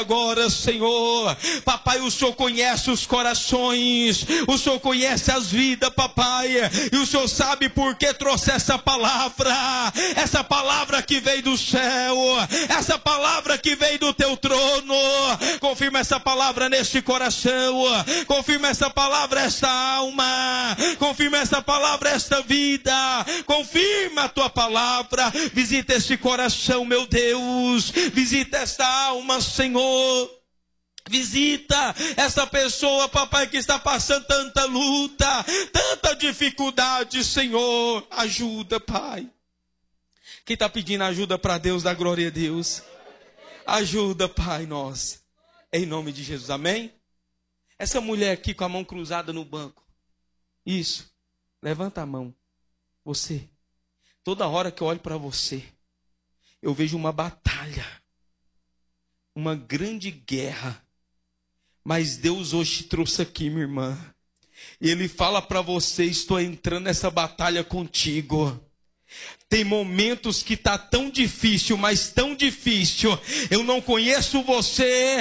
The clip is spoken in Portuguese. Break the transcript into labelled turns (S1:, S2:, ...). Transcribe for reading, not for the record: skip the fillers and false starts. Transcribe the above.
S1: Agora, Senhor, papai, o Senhor conhece os corações, o Senhor conhece as vidas, papai, e o Senhor sabe por que trouxe essa palavra que veio do céu, essa palavra que veio do teu trono. Confirma essa palavra neste coração, confirma essa palavra, esta alma, confirma essa palavra, esta vida, confirma a tua palavra. Visita este coração, meu Deus, visita esta alma, Senhor. Visita essa pessoa, papai, que está passando tanta luta, tanta dificuldade, Senhor. Ajuda, Pai. Quem está pedindo ajuda para Deus, dá glória a Deus. Ajuda, Pai, nós. Em nome de Jesus, amém? Essa mulher aqui com a mão cruzada no banco. Isso. Levanta a mão. Você. Toda hora que eu olho para você, eu vejo uma batalha. Uma grande guerra. Mas Deus hoje te trouxe aqui, minha irmã. E Ele fala para você: estou entrando nessa batalha contigo. Tem momentos que está tão difícil, mas tão difícil. Eu não conheço você,